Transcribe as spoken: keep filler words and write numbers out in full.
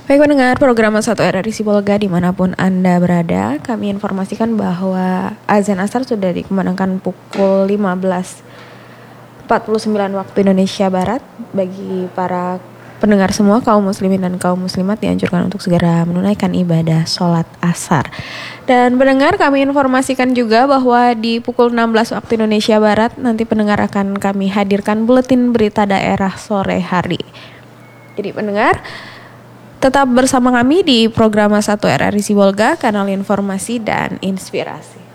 Baik pendengar program satu R R I Sibolga dimanapun Anda berada, kami informasikan bahwa azan asar sudah dikumandangkan pukul lima belas empat puluh sembilan waktu Indonesia Barat. Bagi para pendengar semua, kaum muslimin dan kaum muslimat dianjurkan untuk segera menunaikan ibadah sholat asar. Dan pendengar, kami informasikan juga bahwa di pukul enam belas waktu Indonesia Barat nanti pendengar akan kami hadirkan buletin berita daerah sore hari. Jadi pendengar, tetap bersama kami di program satu R R I Sibolga, kanal informasi dan inspirasi.